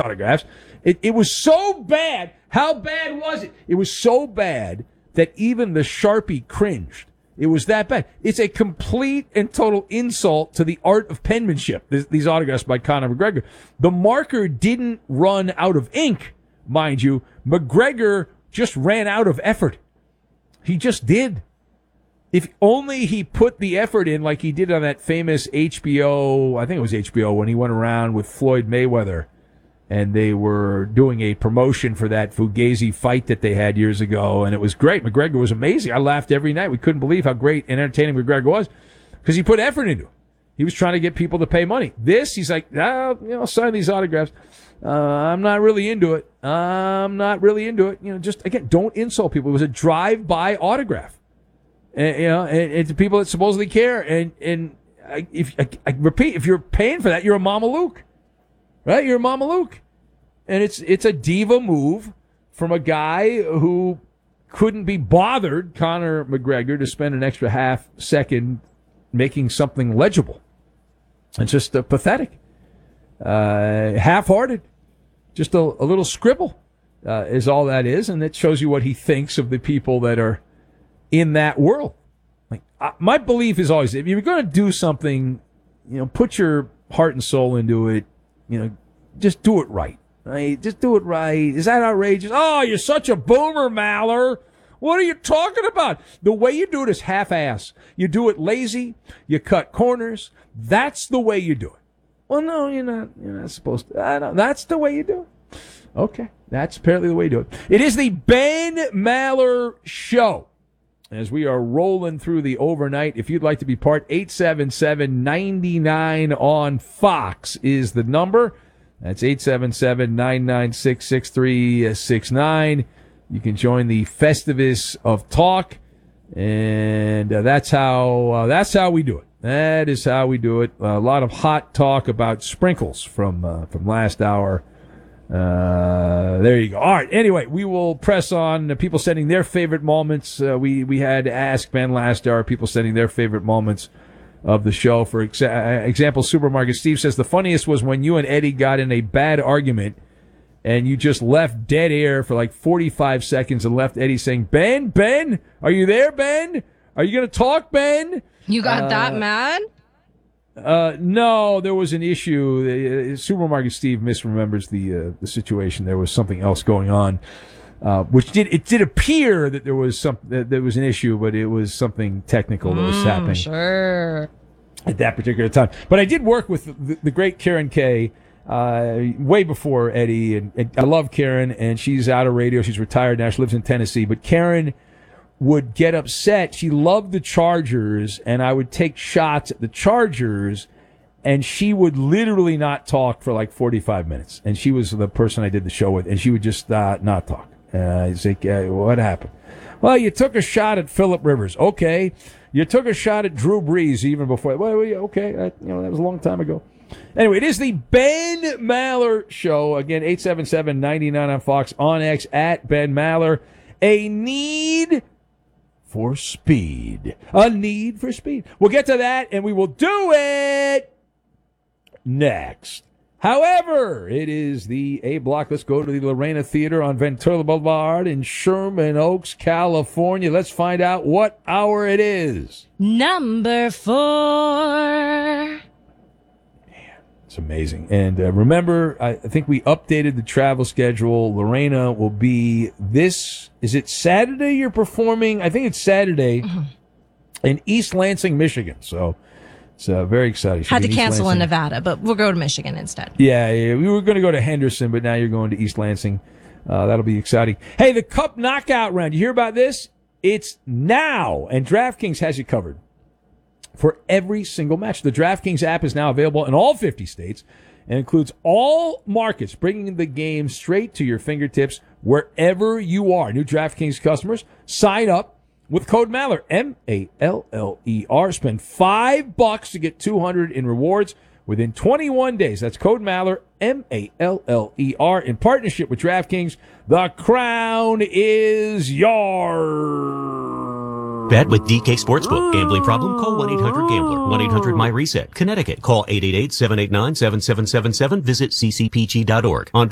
autographs. It was so bad. How bad was it? It was so bad that even the Sharpie cringed. It was that bad. It's a complete and total insult to the art of penmanship, these autographs by Conor McGregor. The marker didn't run out of ink, mind you. McGregor just ran out of effort. He just did. If only he put the effort in like he did on that famous HBO, I think it was HBO, when he went around with Floyd Mayweather and they were doing a promotion for that Fugazi fight that they had years ago, and it was great. McGregor was amazing. I laughed every night. We couldn't believe how great and entertaining McGregor was because he put effort into it. He was trying to get people to pay money. This, he's like, sign these autographs. I'm not really into it. Just, again, don't insult people. It was a drive-by autograph. And to people that supposedly care. And I repeat, if you're paying for that, you're a Mama Luke. Right? You're a Mama Luke. And it's a diva move from a guy who couldn't be bothered, Conor McGregor, to spend an extra half second making something legible. It's just pathetic. Half-hearted. Just a little scribble is all that is, and it shows you what he thinks of the people that are in that world. Like my belief is always, if you're going to do something, put your heart and soul into it. Just do it right. Right? Just do it right. Is that outrageous? Oh, you're such a boomer, Maller. What are you talking about? The way you do it is half-ass. You do it lazy. You cut corners. That's the way you do it. Well, no, you're not. You're not supposed to. I know. That's the way you do it. Okay. That's apparently the way you do it. It is the Ben Maller Show. As we are rolling through the overnight, if you'd like to be part, 877-99 on Fox is the number. That's 877-996-6369. You can join the Festivus of Talk, and that's how we do it. That is how we do it. A lot of hot talk about sprinkles from last hour. There you go. All right. Anyway, we will press on. People sending their favorite moments. We had Ask Ben last hour. People sending their favorite moments of the show. For example, Supermarket Steve says the funniest was when you and Eddie got in a bad argument and you just left dead air for like 45 seconds and left Eddie saying, Ben, are you there, Ben? Are you going to talk, Ben? You got that mad? No, there was an issue. Supermarket Steve misremembers the situation. There was something else going on, which did appear that there was an issue, but it was something technical that was happening. Sure. At that particular time. But I did work with the great Karen Kay, way before Eddie, and I love Karen, and she's out of radio. She's retired now. She lives in Tennessee, but Karen would get upset. She loved the Chargers, and I would take shots at the Chargers, and she would literally not talk for like 45 minutes. And she was the person I did the show with, and she would just not talk. He's like, what happened? Well, you took a shot at Phillip Rivers. Okay. You took a shot at Drew Brees even before. Well, okay. That was a long time ago. Anyway, it is the Ben Maller Show. Again, 877-99 on Fox, on X, at Ben Maller. A need for speed. A need for speed. We'll get to that, and we will do it next. However, it is the A block. Let's go to the Lorena Theater on Ventura Boulevard in Sherman Oaks, California. Let's find out what hour it is. Number 4. It's amazing. And remember, I think we updated the travel schedule. Lorena will be is it Saturday you're performing? I think it's Saturday in East Lansing, Michigan. So it's very exciting. Had to cancel in Nevada, but we'll go to Michigan instead. Yeah, we were going to go to Henderson, but now you're going to East Lansing. That'll be exciting. Hey, the Cup Knockout Round. You hear about this? It's now, and DraftKings has you covered for every single match. The DraftKings app is now available in all 50 states and includes all markets, bringing the game straight to your fingertips wherever you are. New DraftKings customers, sign up with code Maller, M-A-L-L-E-R. Spend $5 to get $200 in rewards within 21 days. That's code Maller, M-A-L-L-E-R. In partnership with DraftKings, the crown is yours. Bet with DK Sportsbook. Gambling problem? Call 1-800-GAMBLER. 1-800-MY-RESET. Connecticut. Call 888-789-7777. Visit ccpg.org. On